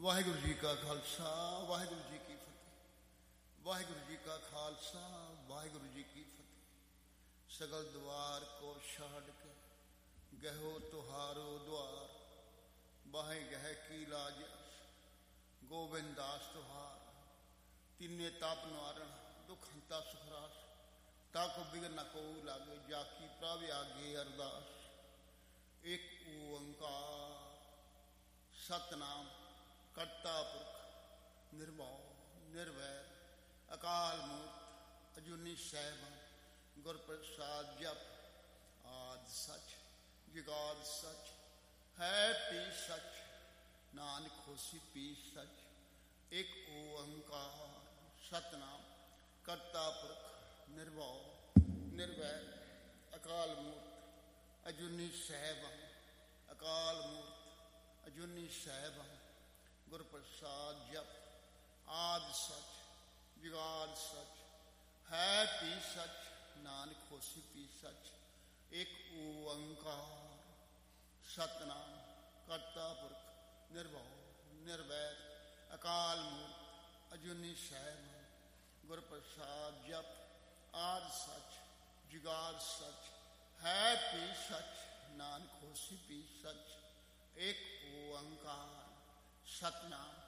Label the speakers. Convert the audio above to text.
Speaker 1: ਵਾਹਿਗੁਰੂ ਜੀ ਕਾ ਖਾਲਸਾ ਵਾਹਿਗੁਰੂ ਜੀ ਕੀ ਫਤਿਹ। ਵਾਹਿਗੁਰੂ ਜੀ ਕਾ ਖਾਲਸਾ ਵਾਹਿਗੁਰੂ ਜੀ ਕੀ ਫਤਿਹ। ਸਗਲ ਦੁਆਰ ਕੋ ਛਾੜ ਕੇ ਗਹਿਓ ਤੁਹਾਰੋ ਦੁਆਰ, ਬਾਹੇ ਗਹਿ ਕੀ ਲਾਜ ਗੋਬਿੰਦ ਦਾਸ ਤੁਹਾਰ। ਤਿੰਨੇ ਤਾਪ ਨਿਵਾਰਨ ਦੁਖ ਹੰਤਾ ਸੁਖਰਾਸ, ਤਾ ਕੋ ਬਿਗਨ ਨ ਕੋ ਲਾਗੇ ਜਾ ਕੀ ਪ੍ਰਭ ਆਗੇ ਅਰਦਾਸ। ਇੱਕ ਓੰਕਾਰ ਸਤਨਾਮ ਕਰਤਾ ਪੁਰਖ ਨਿਰਭਉ ਨਿਰਵੈਰ ਅਕਾਲ ਮੂਰਤ ਅਜੂਨੀ ਸੈਭੰ ਗੁਰ ਪ੍ਰਸਾਦ ਜਪ। ਆਦਿ ਸੱਚ ਜੁਗਾਦ ਸੱਚ ਹੈ ਪੀ ਸੱਚ, ਨਾਨਕ ਹੋਸੀ ਪੀ ਸੱਚ। ਇੱਕ ਓੰਕਾਰ ਸਤਨਾਮ ਕਰਤਾ ਪੁਰਖ ਨਿਰਭਉ ਨਿਰਵੈਰ ਅਕਾਲ ਮੂਰਤ ਅਜੂਨੀ ਸੈਭੰ ਅਕਾਲ ਮੂਰਤ ਅਜੂਨੀ ਸੈਭੰ ਗੁਰ ਪ੍ਰਸਾਦ ਜਪ। ਆਦਿ ਸੱਚ ਜੁਗਾਦ ਸੱਚ ਹੈ ਪੀ ਸੱਚ, ਨਾਨਕ ਹੋਸੀ ਪੀ ਸੱਚ। ਇੱਕ ਓੰਕਾਰ ਸਤਨਾਮ ਕਰਤਾ ਪੁਰਖ ਨਿਰਭਉ ਨਿਰਵੈਰ ਅਕਾਲ ਮੂਰਤ ਅਜੂਨੀ ਸੈਭੰ ਗੁਰ ਪ੍ਰਸਾਦ ਜਪ। ਆਦਿ ਸੱਚ ਜੁਗਾਦ ਸੱਚ ਹੈ ਪੀ ਸੱਚ, ਨਾਨਕ ਹੋਸੀ ਪੀ ਸੱਚ। ਇੱਕ ਓੰਕਾਰ ਸਤਨਾਮ